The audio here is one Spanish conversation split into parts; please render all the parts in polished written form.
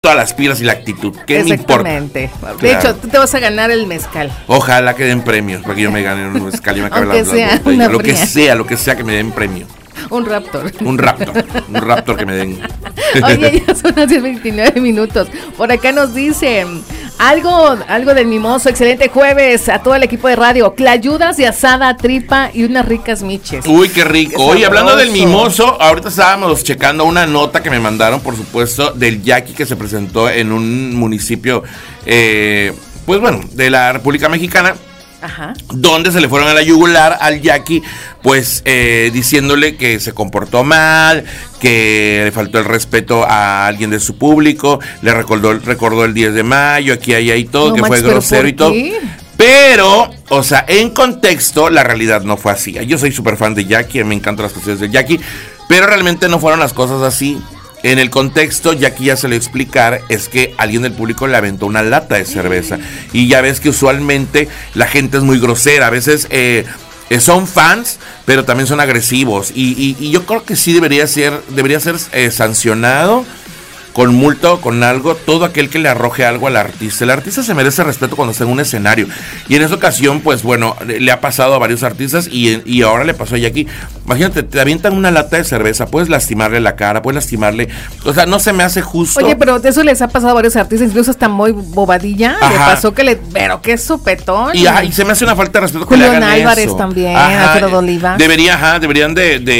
todas las pilas y la actitud. ¿Qué me importa? Exactamente. De Claro. hecho, tú te vas a ganar el mezcal. Ojalá que den premios, para que yo me gane un mezcal y me acabe Aunque sea botellas. una Lo que sea que me den premio. Un Raptor. Un raptor que me den. Oye, ya son las 10:29 minutos. Por acá nos dicen algo del mimoso. Excelente jueves a todo el equipo de radio. Clayudas de asada, tripa y unas ricas miches. Uy, qué rico. Qué Oye, hablando del sabroso. mimoso, ahorita estábamos checando una nota que me mandaron, por supuesto, del yaqui que se presentó en un municipio, pues bueno, de la República Mexicana. Ajá. Donde se le fueron a la yugular al yaqui, pues diciéndole que se comportó mal, que le faltó el respeto a alguien de su público, le recordó el 10 de mayo, aquí, allá y todo, No que manches, fue grosero y todo. ¿qué? Pero, o sea, en contexto, la realidad no fue así. Yo soy súper fan de yaqui, me encantan las canciones del yaqui, pero realmente no fueron las cosas así. En el contexto, ya que ya se le explicar, es que alguien del público le aventó una lata de cerveza. Y ya ves que usualmente la gente es muy grosera. A veces son fans, pero también son agresivos. Y yo creo que sí debería ser sancionado con multa o con algo todo aquel que le arroje algo al artista. El artista se merece respeto cuando está en un escenario. Y en esa ocasión, pues bueno, le ha pasado a varios artistas y ahora le pasó a Jackie. Imagínate, te avientan una lata de cerveza, puedes lastimarle la cara, puedes lastimarle. O sea, no se me hace justo. Oye, pero eso les ha pasado a varios artistas, incluso hasta muy bobadilla. Ajá. Le pasó pero qué sopetón. Y se me hace una falta de respeto que Julián le hagan Álvarez eso. también, Ajá, Alfredo Oliva. Deberían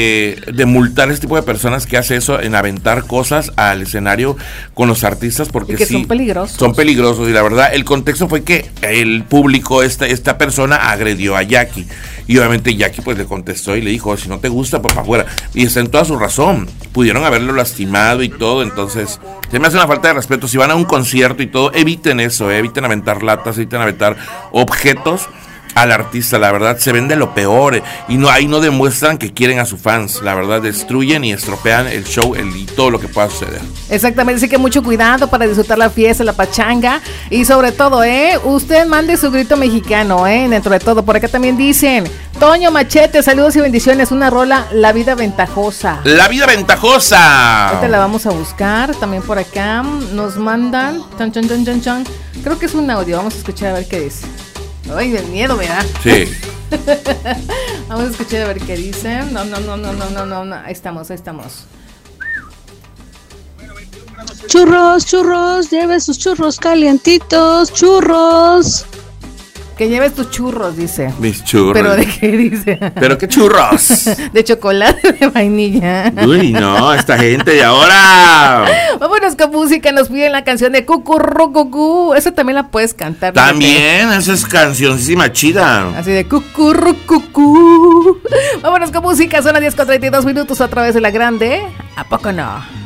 de multar a este tipo de personas que hace eso en aventar cosas al escenario con los artistas, porque Y que sí, son peligrosos. Son peligrosos, y la verdad, el contexto fue que el público, esta persona agredió a Jackie. Y obviamente Jackie pues le contestó y le dijo, si no te gusta, pues para afuera. Y está en toda su razón. Pudieron haberlo lastimado y todo, entonces se me hace una falta de respeto. Si van a un concierto y todo, eviten eso, eviten aventar latas, eviten aventar objetos al artista. La verdad, se ven de lo peor, y ahí no demuestran que quieren a sus fans. La verdad, destruyen y estropean el show y todo lo que pueda suceder. Exactamente, así que mucho cuidado para disfrutar la fiesta, la pachanga, y sobre todo, usted mande su grito mexicano, dentro de todo. Por acá también dicen, Toño Machete, saludos y bendiciones, una rola, La Vida Ventajosa. La Vida Ventajosa. Ahorita la vamos a buscar. También por acá nos mandan, chan, chan, chan, chan, chan. Creo que es un audio, vamos a escuchar a ver qué dice. Ay, de miedo, ¿verdad? Sí. Vamos a escuchar a ver qué dicen. No. Ahí estamos. Churros, lleve sus churros calientitos, churros. Que lleves tus churros, dice. Mis churros. ¿Pero de qué dice? ¿Pero qué churros? De chocolate, de vainilla. Uy, no, esta gente de ahora. Vámonos con música, nos piden la canción de Cucurrucucú. Esa también la puedes cantar. También, esa es cancioncísima chida. Así de Cucurrucucú. Vámonos con música, son las 10:32 a través de la grande. ¿A poco no?